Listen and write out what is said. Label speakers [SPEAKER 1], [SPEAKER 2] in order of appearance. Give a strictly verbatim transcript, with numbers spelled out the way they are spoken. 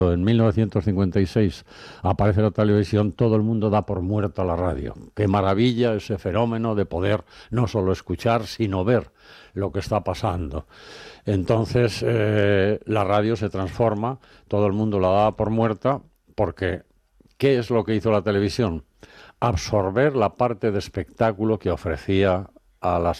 [SPEAKER 1] En mil novecientos cincuenta y seis aparece la televisión, todo el mundo da por muerta la radio. Qué maravilla ese fenómeno de poder no solo escuchar, sino ver lo que está pasando. Entonces eh, la radio se transforma, todo el mundo la da por muerta, porque ¿qué es lo que hizo la televisión? Absorber la parte de espectáculo que ofrecía a las